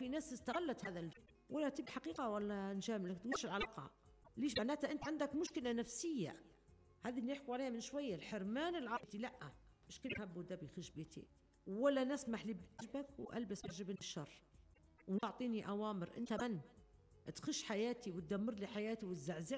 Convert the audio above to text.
في ناس استغلت هذا ولا تبي حقيقة ولا نجاملك، وش العلاقة؟ ليش؟ معناتها أنت عندك مشكلة نفسية، هذه اللي نحكوا عليها من شوية، الحرمان العاطفي. لا، مش كل هب ودب يخش بيتي، ولا نسمح لي بحجبك وألبس جبن الشر وتعطيني أوامر. أنت من تخش حياتي وتدمر لي حياتي وتزعزع